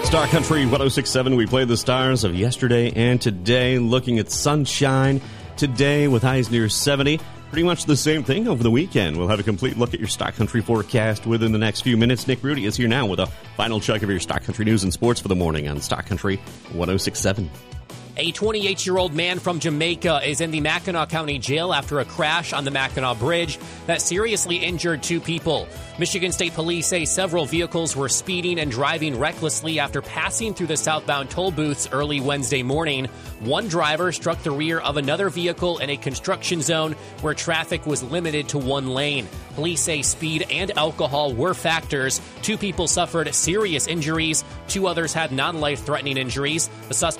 Star Country 106.7, we play the stars of yesterday and today, looking at sunshine today with highs near 70. Pretty much the same thing over the weekend. We'll have a complete look at your Star Country forecast within the next few minutes. Nick Rudy is here now with a final check of your Star Country news and sports for the morning on Star Country 106.7. A 28-year-old man from Jamaica is in the Mackinac County Jail after a crash on the Mackinac Bridge that seriously injured 2 people. Michigan State Police say several vehicles were speeding and driving recklessly after passing through the southbound toll booths early Wednesday morning. One driver struck the rear of another vehicle in a construction zone where traffic was limited to 1 lane. Police say speed and alcohol were factors. 2 people suffered serious injuries. 2 others had non-life-threatening injuries. The suspect